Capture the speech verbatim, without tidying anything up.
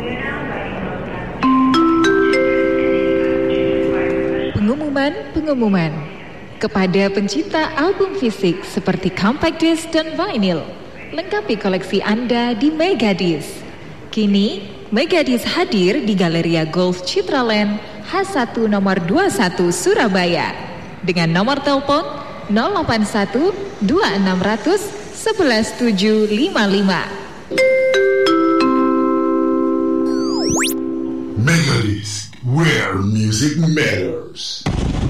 Pengumuman-pengumuman kepada pencinta album fisik seperti compact disc dan vinyl, lengkapi koleksi Anda di Megadisc. Kini Megadisc hadir di Galeria Golf Citraland H satu nomor dua puluh satu Surabaya dengan nomor telepon nol delapan satu dua enam nol nol satu satu tujuh lima lima. Megadisc, where music matters.